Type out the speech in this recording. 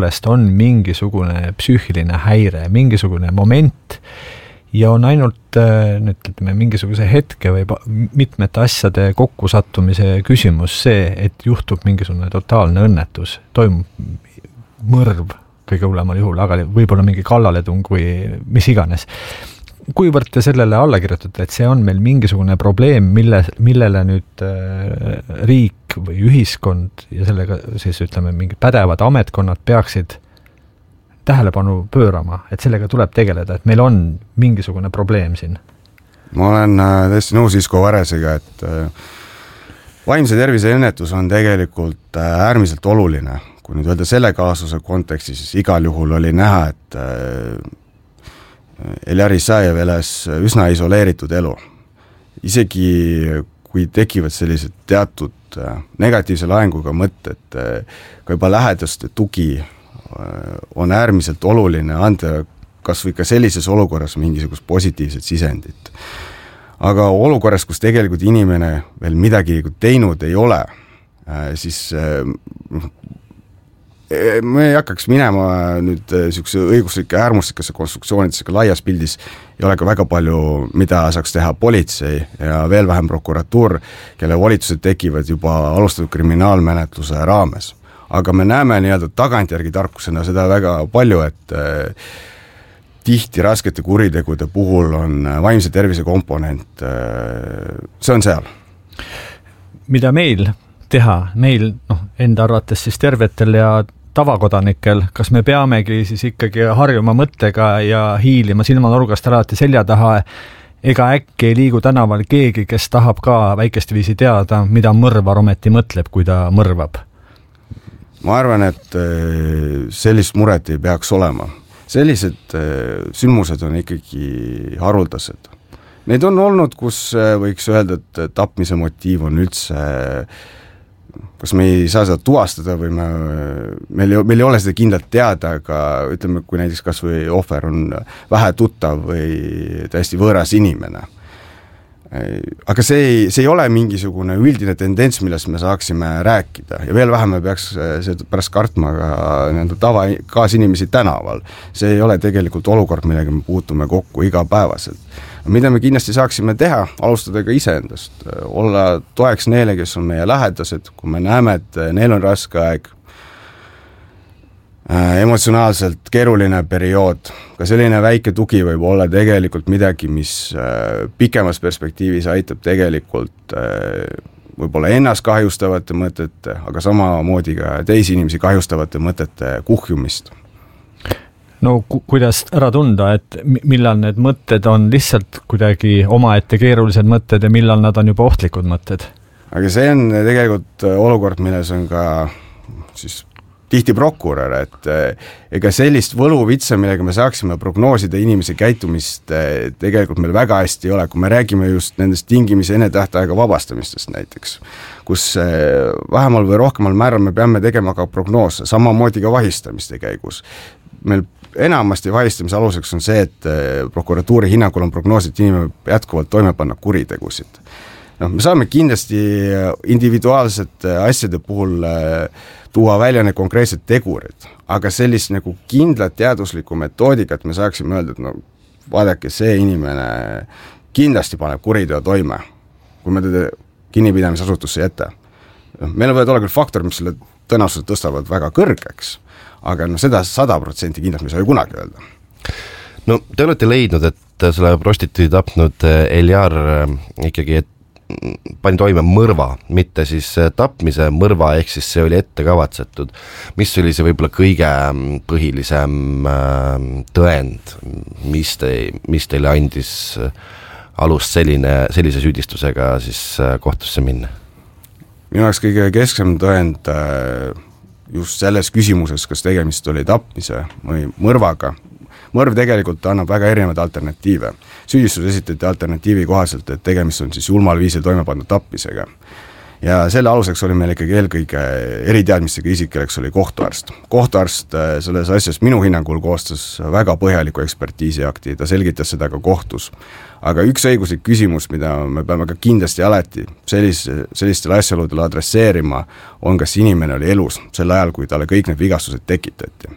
tõepoolest on mingisugune psüühiline häire, mingisugune moment ja on ainult mingisuguse hetke või mitmete asjade kokkusattumise küsimus see, et juhtub mingisugune totaalne õnnetus, toimub mõrv kõige hullemal juhul, aga võib-olla mingi kallaletung või mis iganes. Kuivõrd te sellele alla kirjutate, et see on meil mingisugune probleem, millele nüüd riik või ühiskond ja sellega siis ütleme mingi pädevad ametkonnad peaksid tähelepanu pöörama, et sellega tuleb tegeleda, et meil on mingisugune probleem siin? Ma olen tõesti nõus Isko Varesega, et vaimse tervise ennetus on tegelikult äärmiselt oluline. Kui nüüd öelda selle kaasuse kontekstis, siis igal juhul oli näha, et Eljar Isajev elas üsna isoleeritud elu. Isegi kui tekivad sellised teatud negatiivse laenguga mõtted, ka juba lähedaste tugi on äärmiselt oluline anda kas või ka sellises olukorras mingisugust positiivset sisendit. Aga olukorras, kus tegelikult inimene veel midagi teinud ei ole, siis me ei hakkaks minema nüüd sihukese õiguslike äärmuslikesse konstruktsioonidesse, laias pildis ei ole ka väga palju, mida saaks teha politsei ja veel vähem prokuratuur, kelle volitused tekivad juba alustatud kriminaalmenetluse raames. Aga me näeme nii-öelda tagantjärgi tarkusena seda väga palju, et tihti raskete kuritegude puhul on vaimse tervise komponent, see on seal. Mida meil teha, meil enda arvates siis tervetel ja tavakodanikel, kas me peamegi siis ikkagi harjuma mõttega ja hiilima silmanurgast alati selja taha, ega äkki ei liigu tänaval keegi, kes tahab ka väikest viisi teada, mida mõrvar ometi mõtleb, kui ta mõrvab? Ma arvan, et sellist muret ei peaks olema. Sellised sündmused on ikkagi haruldased. Need on olnud, kus võiks öelda, et tapmise motiiv on üldse, kas me ei saa seda tuvastada või meil ei ole seda kindlalt teada, aga ütleme, kui näiteks kas või ohver on vähe tuttav või täiesti võõras inimene. Aga see ei ole mingisugune üldine tendents, millest me saaksime rääkida ja veel vähem me peaks pärast kartma ka kaasinimesi tänaval. See ei ole tegelikult olukord, millega me puutume kokku igapäevaselt. Mida me kindlasti saaksime teha, alustada ka iseendast, olla toeks neile, kes on meie lähedased, kui me näeme, et neil on raske aeg, emotsionaalselt keeruline periood, ka selline väike tugi võib olla tegelikult midagi, mis pikemas perspektiivis aitab tegelikult võib-olla ennast kahjustavate mõtete, aga samamoodi ka teisi inimesi kahjustavate mõtete kuhjumist. No kuidas ära tunda, et millal need mõtted on lihtsalt kuidagi omaette keerulised mõtted ja millal nad on juba ohtlikud mõtted? Aga see on tegelikult olukord, milles on ka siis tihti prokurör, et ega sellist võluvitsa, millega me saaksime prognoosida inimese käitumist, tegelikult meil väga hästi ei ole, kui me räägime just nendest tingimise enne tähtaega vabastamistest näiteks, kus vähemal või rohkemal määral me peame tegema ka prognoose, samamoodi ka vahistamiste käigus. Meil enamasti vahistamise aluseks on see, et prokuratuuri hinnangul on prognoosid, et inimene jätkuvalt toime panna kuritegusid. Me saame kindlasti individuaalsete asjade puhul tuua välja need konkreetsed tegurid, aga sellist nagu kindlat teaduslikku metoodikat me saaksime öelda, et vaadake, see inimene kindlasti paneb kuriteo toime, kui me teda kinnipidamisasutusse jätta. Meil võivad olla küll faktorid, mis selle tõenäoliselt tõstavad väga kõrgeks, aga seda 100% kindlasti me ei saa ju kunagi öelda. No te olete leidnud, et selle prostituudi tapnud Eljar ikkagi pani toime mõrva, mitte siis tapmise mõrva, ehk siis see oli ette kavatsetud. Mis oli see võib-olla kõige põhilisem tõend, mis teile andis alust sellise süüdistusega siis kohtusse minna? Minu jaoks kõige kesksem tõend just selles küsimuses, kas tegemist oli tapmise või mõrvaga. Mõrv tegelikult annab väga erinevaid alternatiive. Süüdistus esitati alternatiivi kohaselt, et tegemist on siis julmal viisil toime pandud tapmisega. Ja selle aluseks oli meil ikkagi eelkõige eriteadmistega isik, kelleks oli kohtuarst. Kohtuarst selles asjas minu hinnangul koostas väga põhjaliku ekspertiisiakti, ta selgitas seda ka kohtus. Aga üks õiguslik küsimus, mida me peame ka kindlasti alati sellistel asjaoludel adresseerima, on kas inimene oli elus sel ajal, kui talle kõik need vigastused tekitati.